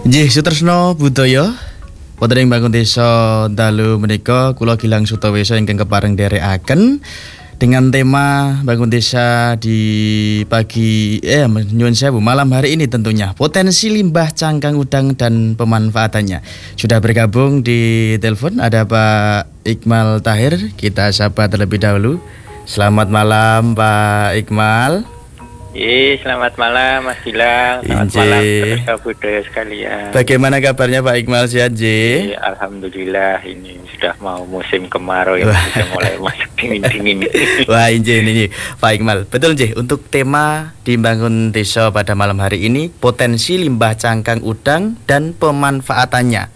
Nggih, Sutresno Budaya wonten ing bangun desa dalu menika kula Gilang Sutawesa ingkang kepareng nderekaken dengan tema bangun desa di pagi nyuwun sewu malam hari ini tentunya potensi limbah cangkang udang dan pemanfaatannya. Sudah bergabung di telepon ada Pak Iqmal Tahir, kita sapa terlebih dahulu. Selamat malam Pak Iqmal. Selamat malam Mas Gilang. Selamat malam pemirsa budaya sekalian. Bagaimana kabarnya Pak Iqmal, sehat J? Alhamdulillah, ini sudah mau musim kemarau yang sudah mulai masuk dingin-dingin. Wah ini Pak Iqmal, betul J, untuk tema di Bangun Desa pada malam hari ini potensi limbah cangkang udang dan pemanfaatannya.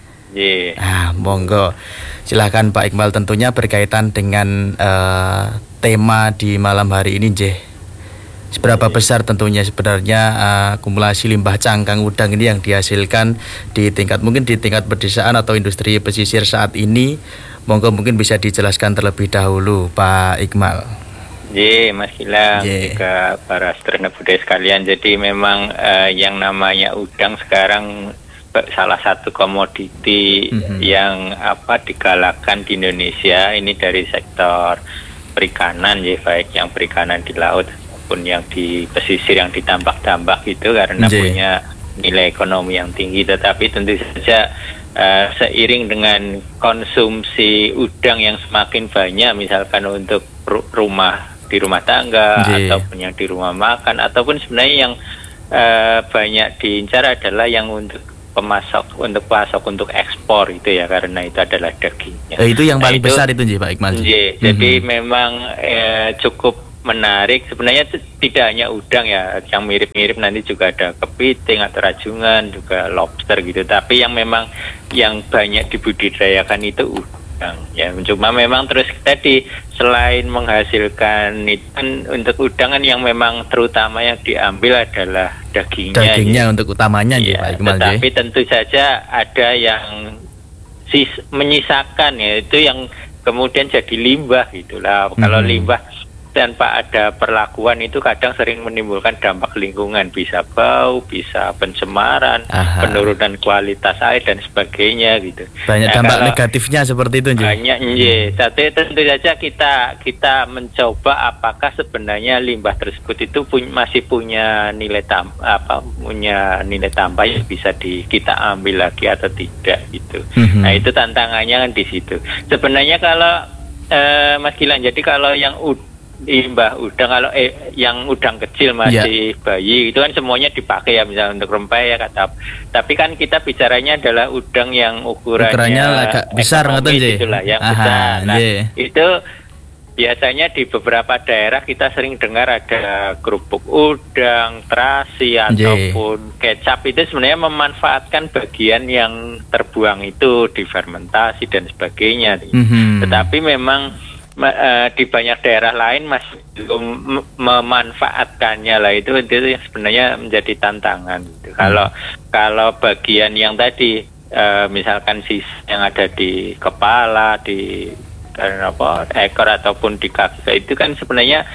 Monggo silahkan Pak Iqmal, tentunya berkaitan dengan tema di malam hari ini J. Seberapa besar tentunya sebenarnya akumulasi limbah cangkang udang ini yang dihasilkan di tingkat pedesaan atau industri pesisir saat ini? Monggo mungkin bisa dijelaskan terlebih dahulu Pak Iqmal. Mas Gilang, juga para Sutresno budaya sekalian. Jadi memang yang namanya udang sekarang salah satu komoditi yang digalakkan di Indonesia ini dari sektor perikanan, baik yang perikanan di laut pun yang di pesisir, yang ditambak-tambak gitu, karena punya nilai ekonomi yang tinggi. Tetapi tentu saja seiring dengan konsumsi udang yang semakin banyak, misalkan untuk di rumah tangga ataupun yang di rumah makan, ataupun sebenarnya yang banyak diincar adalah yang untuk pasok untuk ekspor itu ya, karena itu adalah dagingnya. Itu yang paling besar itu Pak Iqmal. Jadi memang cukup menarik sebenarnya, tidak hanya udang ya, yang mirip-mirip nanti juga ada kepiting atau rajungan, juga lobster gitu. Tapi yang memang yang banyak dibudidayakan itu udang ya. Cuma memang terus tadi selain menghasilkan itu untuk udang kan yang memang terutama yang diambil adalah dagingnya ya. Untuk utamanya ya, Pak Iqmal. Tetapi tentu saja ada yang menyisakan ya, itu yang kemudian jadi limbah gitulah. Kalau limbah tanpa ada perlakuan itu kadang sering menimbulkan dampak lingkungan, bisa bau, bisa pencemaran, penurunan kualitas air dan sebagainya gitu. Banyak dampak negatifnya seperti itu. Banyak, tapi tentu saja kita mencoba apakah sebenarnya limbah tersebut itu masih punya nilai tambah yang bisa kita ambil lagi atau tidak gitu. Nah itu tantangannya kan di situ. Sebenarnya kalau Mas Gilang, jadi kalau yang limbah udang, kalau yang udang kecil masih bayi itu kan semuanya dipakai ya, misalnya untuk rempeyek tapi kan kita bicaranya adalah udang yang ukurannya agak besar itulah yang besar. Nah itu biasanya di beberapa daerah kita sering dengar ada kerupuk udang, terasi ataupun kecap, itu sebenarnya memanfaatkan bagian yang terbuang itu, difermentasi dan sebagainya. Tetapi memang di banyak daerah lain masih belum memanfaatkannya lah, itu sebenarnya menjadi tantangan gitu. Kalau bagian yang tadi misalkan sisa yang ada di kepala, di ekor ataupun di kaki, itu kan sebenarnya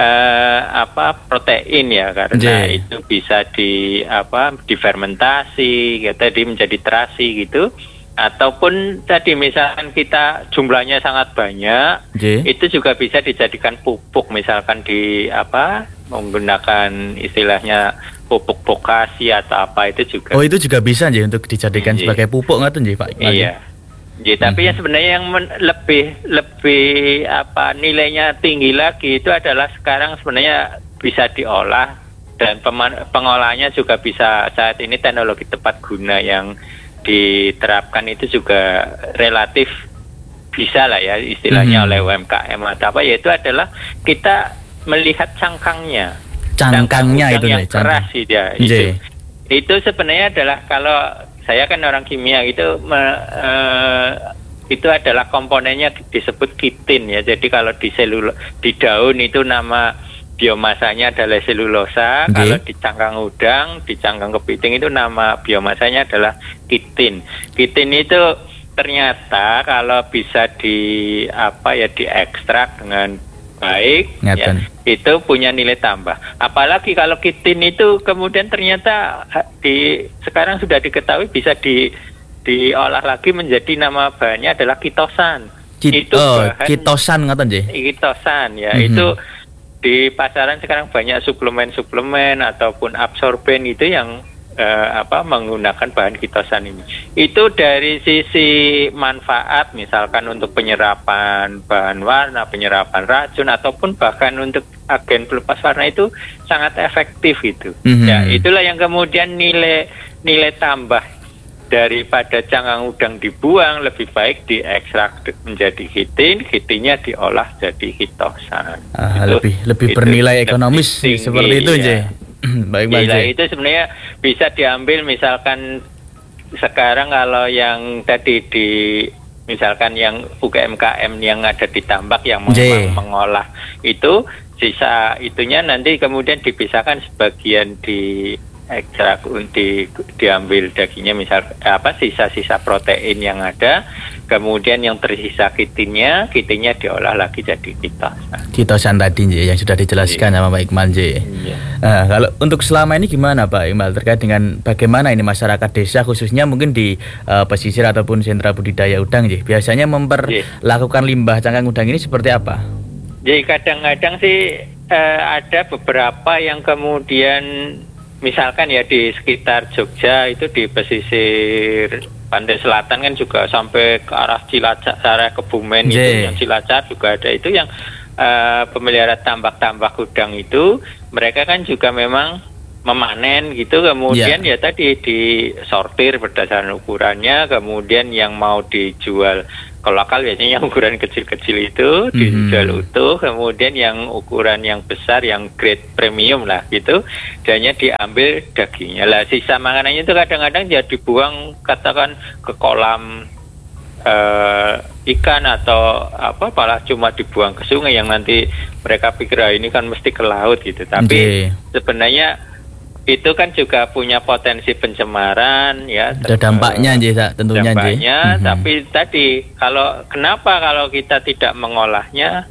protein ya, karena itu bisa difermentasi tadi menjadi terasi gitu. Ataupun tadi misalkan kita jumlahnya sangat banyak, itu juga bisa dijadikan pupuk, misalkan menggunakan istilahnya pupuk bokasi atau apa, itu juga. Itu juga bisa untuk dijadikan sebagai pupuk ngaten Pak Iqmal. Iya. Tapi yang sebenarnya yang lebih nilainya tinggi lagi itu adalah sekarang sebenarnya bisa diolah, dan pengolahannya juga bisa, saat ini teknologi tepat guna yang diterapkan itu juga relatif bisa lah ya, istilahnya oleh UMKM atau apa, yaitu adalah kita melihat cangkangnya itu yang keras itu sebenarnya adalah, kalau saya kan orang kimia itu itu adalah komponennya disebut kitin ya. Jadi kalau di daun itu nama biomasanya adalah selulosa. Kalau di cangkang udang, di cangkang kepiting itu nama biomasanya adalah kitin. Kitin itu ternyata kalau bisa diekstrak dengan baik, ya, itu punya nilai tambah. Apalagi kalau kitin itu kemudian ternyata sekarang sudah diketahui bisa diolah lagi menjadi nama bahannya adalah kitosan. Itu kitosan ngaten nggih. Kitosan ya, itu di pasaran sekarang banyak suplemen-suplemen ataupun absorben itu yang menggunakan bahan kitosan ini. Itu dari sisi manfaat, misalkan untuk penyerapan bahan warna, penyerapan racun, ataupun bahkan untuk agen pelepas warna itu sangat efektif itu. Ya, itulah yang kemudian nilai tambah daripada cangkang udang dibuang, lebih baik diekstrak menjadi kitinnya diolah jadi kitosan. Lebih bernilai ekonomis tinggi, seperti itu ya. Baik, itu sebenarnya bisa diambil misalkan sekarang kalau yang tadi misalkan yang UMKM yang ada di tambak yang mengolah itu sisa itunya nanti kemudian dipisahkan sebagian di ekstrak diambil dagingnya sisa-sisa protein yang ada, kemudian yang tersisa kitinnya diolah lagi jadi kitosan tadi yang sudah dijelaskan sama Pak Iqmal. Nah, kalau untuk selama ini gimana Pak Iqmal terkait dengan bagaimana ini masyarakat desa khususnya mungkin di pesisir ataupun sentra budidaya udang biasanya memperlakukan limbah cangkang udang ini seperti apa? Jadi kadang-kadang sih ada beberapa yang kemudian misalkan ya di sekitar Jogja itu di pesisir pantai selatan kan juga sampai ke arah Cilacap, arah Kebumen itu yang Cilacap juga ada itu yang pemelihara tambak-tambak udang itu mereka kan juga memang memanen gitu kemudian ya tadi disortir berdasarkan ukurannya kemudian yang mau dijual kalau lokal biasanya yang ukuran kecil-kecil itu dijual utuh, kemudian yang ukuran yang besar, yang grade premium lah gitu, hanya diambil dagingnya. Lah sisa makanannya itu kadang-kadang ya dibuang katakan ke kolam ikan atau malah cuma dibuang ke sungai yang nanti mereka pikir ini kan mesti ke laut gitu. Tapi sebenarnya itu kan juga punya potensi pencemaran ya. Ada dampaknya tentunya. Tapi tadi kenapa kalau kita tidak mengolahnya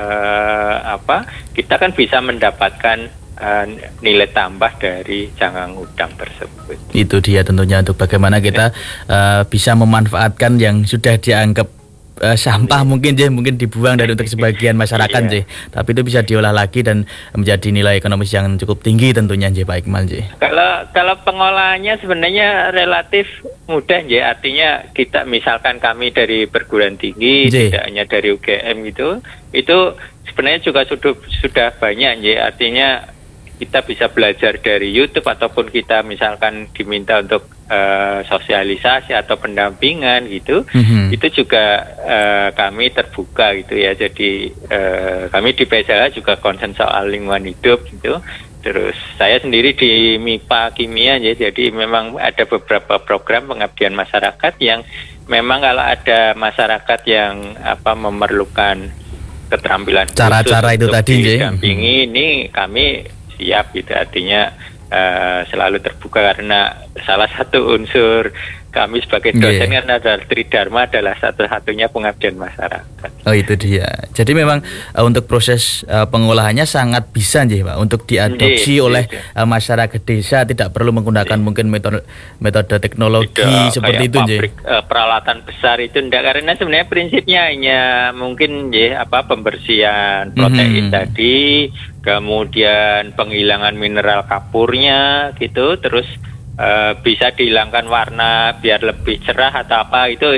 kita kan bisa mendapatkan nilai tambah dari cangkang udang tersebut. Itu dia tentunya untuk bagaimana kita bisa memanfaatkan yang sudah dianggap sampah mungkin dibuang dari untuk sebagian masyarakat tapi itu bisa diolah lagi dan menjadi nilai ekonomis yang cukup tinggi tentunya Pak Iqmal. Kalau pengolahannya sebenarnya relatif mudah artinya kita misalkan kami dari perguruan tinggi tidak hanya dari UGM itu sebenarnya juga sudah banyak artinya kita bisa belajar dari YouTube ataupun kita misalkan diminta untuk sosialisasi atau pendampingan gitu, itu juga kami terbuka gitu ya. Jadi kami di PSLH juga concern soal lingkungan hidup gitu. Terus saya sendiri di MIPA Kimia jadi memang ada beberapa program pengabdian masyarakat yang memang kalau ada masyarakat yang memerlukan keterampilan cara-cara itu tadi didampingi ini kami siap gitu artinya selalu terbuka karena salah satu unsur kami sebagai dosen kan adalah Tridharma adalah satu-satunya pengabdian masyarakat. Oh itu dia. Jadi memang untuk proses pengolahannya sangat bisa Pak untuk diadopsi oleh masyarakat desa tidak perlu menggunakan mungkin metode teknologi tidak, seperti itu pabrik, peralatan besar itu enggak karena sebenarnya prinsipnya hanya mungkin pembersihan protein tadi, kemudian penghilangan mineral kapurnya gitu, terus bisa dihilangkan warna biar lebih cerah atau apa itu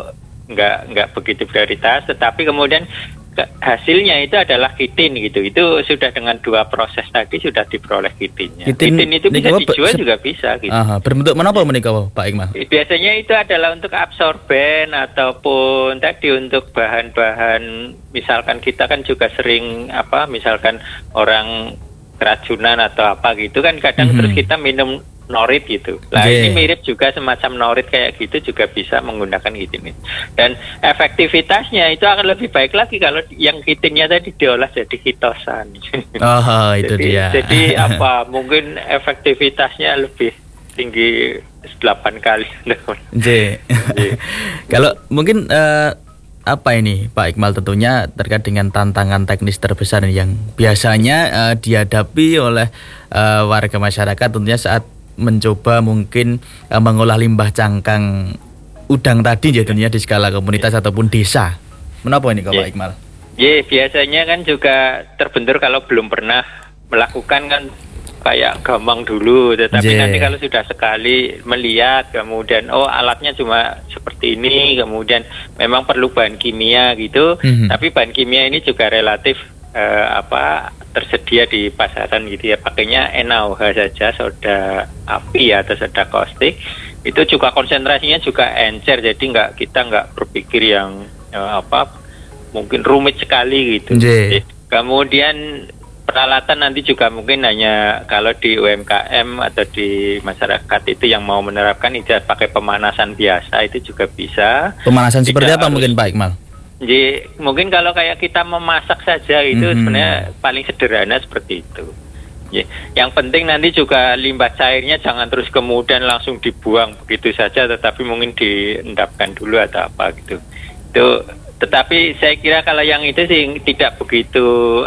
nggak begitu prioritas, tetapi kemudian hasilnya itu adalah kitin gitu. Itu sudah dengan dua proses tadi sudah diperoleh kitinnya. Kitin itu bisa dijual juga bisa gitu. Berbentuk mana menikah Pak Iqmal? Biasanya itu adalah untuk absorben ataupun tadi untuk bahan-bahan misalkan kita kan juga sering misalkan orang keracunan atau apa gitu kan kadang terus kita minum norit gitu. Nah ini mirip juga semacam norit kayak gitu juga bisa menggunakan kitin. Dan efektivitasnya itu akan lebih baik lagi kalau yang kitinnya tadi diolah jadi kitosan. Itu dia. Jadi mungkin efektivitasnya lebih tinggi 8 kali. Kalau mungkin apa ini Pak Iqmal, tentunya terkait dengan tantangan teknis terbesar yang biasanya dihadapi oleh warga masyarakat tentunya saat mencoba mungkin mengolah limbah cangkang udang tadi ya tentunya di skala komunitas ataupun desa. Menapa ini Pak Iqmal? Biasanya kan juga terbentur kalau belum pernah melakukan kan kayak gampang dulu, tetapi nanti kalau sudah sekali melihat kemudian alatnya cuma seperti ini, kemudian memang perlu bahan kimia gitu, tapi bahan kimia ini juga relatif tersedia di pasaran gitu ya, pakainya NaOH saja, soda api atau soda kaustik, itu juga konsentrasinya juga encer, jadi kita nggak berpikir yang mungkin rumit sekali gitu. Kemudian peralatan nanti juga mungkin hanya kalau di UMKM atau di masyarakat itu yang mau menerapkan itu pakai pemanasan biasa itu juga bisa. Pemanasan seperti apa mungkin Pak Iqmal? Jadi mungkin kalau kayak kita memasak saja itu sebenarnya paling sederhana seperti itu. Yang penting nanti juga limbah cairnya jangan terus kemudian langsung dibuang begitu saja, tetapi mungkin diendapkan dulu atau apa gitu. Tetapi saya kira kalau yang itu sih tidak begitu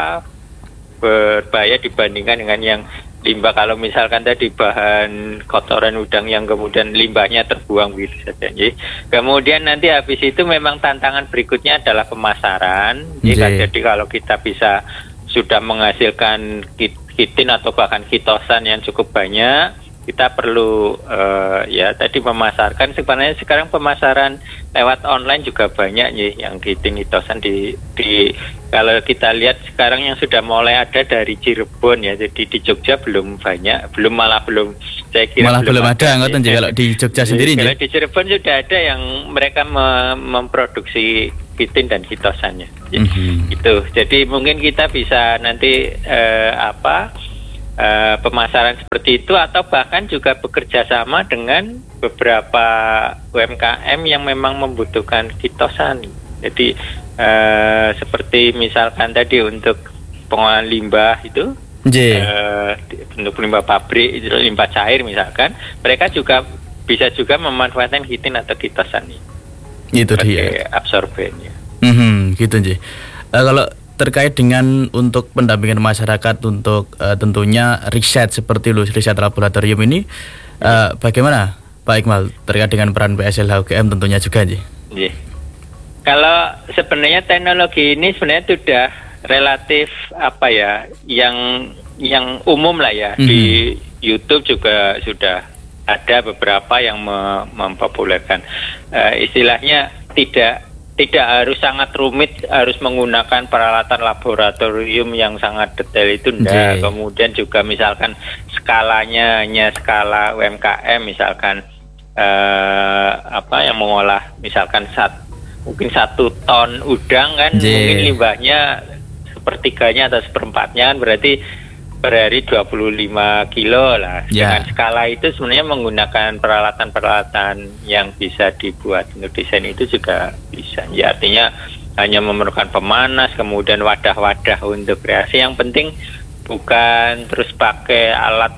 berbahaya dibandingkan dengan yang limbah, kalau misalkan tadi bahan kotoran udang yang kemudian limbahnya terbuang begitu saja. Kemudian nanti habis itu memang tantangan berikutnya adalah pemasaran. Jadi kalau kita bisa sudah menghasilkan kitin atau bahkan kitosan yang cukup banyak, kita perlu tadi memasarkan. Sebenarnya sekarang pemasaran lewat online juga banyak yang kitin kitosan di kalau kita lihat sekarang yang sudah mulai ada dari Cirebon ya, jadi di Jogja belum banyak, saya kira malah belum ada ngoten kalau di Jogja sendiri. Kalau di Cirebon sudah ada yang mereka memproduksi kitin dan kitosannya. Itu. Jadi mungkin kita bisa nanti pemasaran seperti itu, atau bahkan juga bekerja sama dengan beberapa UMKM yang memang membutuhkan kitosan. Jadi seperti misalkan tadi untuk pengolahan limbah itu, untuk limbah pabrik, limbah cair misalkan, mereka juga bisa juga memanfaatkan kitin atau kitosan itu dia absorbennya. Gitu kalau terkait dengan untuk pendampingan masyarakat untuk tentunya riset seperti riset laboratorium ini, bagaimana Pak Iqmal terkait dengan peran PSLH UGM tentunya juga Kalau sebenarnya teknologi ini sebenarnya sudah relatif yang umum lah ya. Di YouTube juga sudah ada beberapa yang mempopulerkan. Istilahnya tidak harus sangat rumit, harus menggunakan peralatan laboratorium yang sangat detail itu enggak. Kemudian juga misalkan skalanya hanya skala UMKM, misalkan yang mengolah misalkan mungkin 1 ton udang kan, mungkin limbahnya sepertiganya atau seperempatnya kan, berarti per hari 25 kilo lah. Dengan skala itu sebenarnya menggunakan peralatan-peralatan yang bisa dibuat untuk desain itu juga bisa. Ya, artinya hanya memerlukan pemanas, kemudian wadah-wadah untuk kreasi. Yang penting bukan terus pakai alat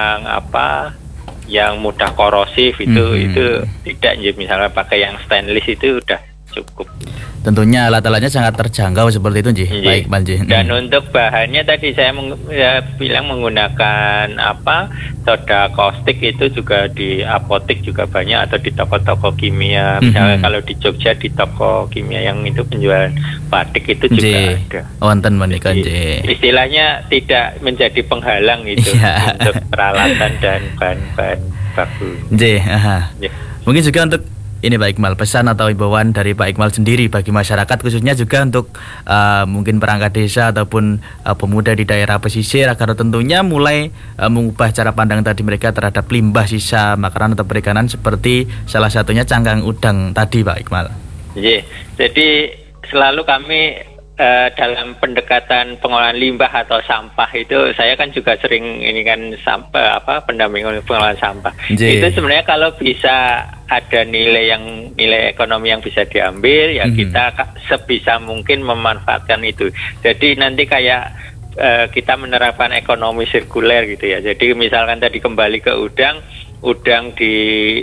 yang mudah korosif itu tidak. Misalnya pakai yang stainless itu udah cukup. Tentunya alat-alatnya sangat terjangkau seperti itu Baik Pak Dan untuk bahannya tadi saya bilang menggunakan soda kaustik itu juga di apotek juga banyak, atau di toko-toko kimia. Misalnya kalau di Jogja di toko kimia yang itu penjualan batik itu juga ada. Wonten menika Istilahnya tidak menjadi penghalang itu untuk peralatan dan bahan-bahan baku. Mungkin juga untuk ini Pak Iqmal, pesan atau himbauan dari Pak Iqmal sendiri bagi masyarakat, khususnya juga untuk mungkin perangkat desa ataupun pemuda di daerah pesisir, agar tentunya mulai mengubah cara pandang tadi mereka terhadap limbah sisa makanan atau perikanan, seperti salah satunya cangkang udang tadi Pak Iqmal. Jadi selalu kami dalam pendekatan pengolahan limbah atau sampah itu, saya kan juga sering ini kan pendampingan pengolahan sampah. Itu sebenarnya kalau bisa ada nilai ekonomi yang bisa diambil, ya kita sebisa mungkin memanfaatkan itu. Jadi nanti kayak kita menerapkan ekonomi sirkuler gitu ya. Jadi misalkan tadi kembali ke udang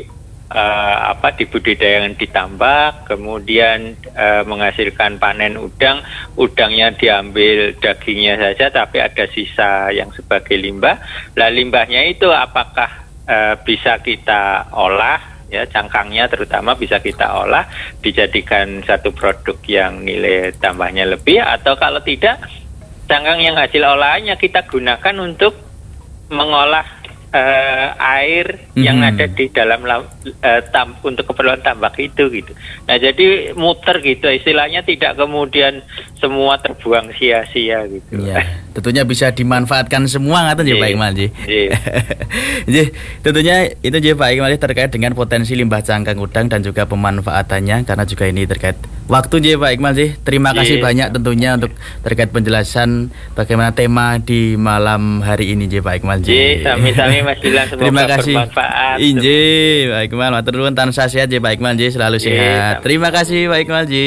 dibudidayakan di tambak, kemudian menghasilkan panen udang, udangnya diambil dagingnya saja, tapi ada sisa yang sebagai limbah. Lah limbahnya itu apakah bisa kita olah? Ya, cangkangnya terutama bisa kita olah dijadikan satu produk yang nilai tambahnya lebih, atau kalau tidak cangkang yang hasil olahannya kita gunakan untuk mengolah air yang ada di dalam untuk keperluan tambak itu gitu. Nah, jadi muter gitu istilahnya, tidak kemudian semua terbuang sia-sia gitu. Ya, tentunya bisa dimanfaatkan semua ngaten ya Pak Iqmal ji. Jadi tentunya itu ya Pak Iqmal terkait dengan potensi limbah cangkang udang dan juga pemanfaatannya, karena juga ini terkait waktu ya Pak Iqmal ji. Terima kasih banyak tentunya untuk terkait penjelasan bagaimana tema di malam hari ini ya Pak Iqmal ji. Sami-sami Mas Gilang, semoga terima kasih. Bermanfaat. Inji Pak Iqmal, matur nuwun tansah sehat ya Pak Iqmal ji, selalu sehat. Terima kasih Pak Iqmal ji.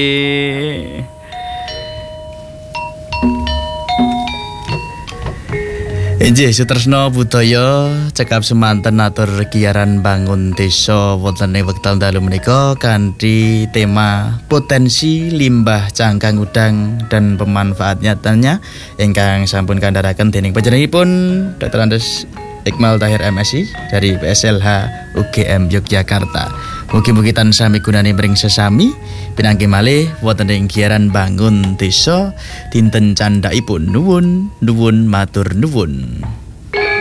Injih Sutresno Budaya cekap semanten atur giaran bangun desa wonten ing wekdal dalu menika kanthi tema potensi limbah cangkang udang dan pemanfaatnya ingkang sampun kandharaken dening panjenenganipun Dr. Andes Iqmal Tahir MSI dari PSLH UGM Yogyakarta. Mugi-mugi tansah migunani mring sesami pinangki malih wonten ing giaran bangun desa dinten candhaipun nuwun matur nuwun.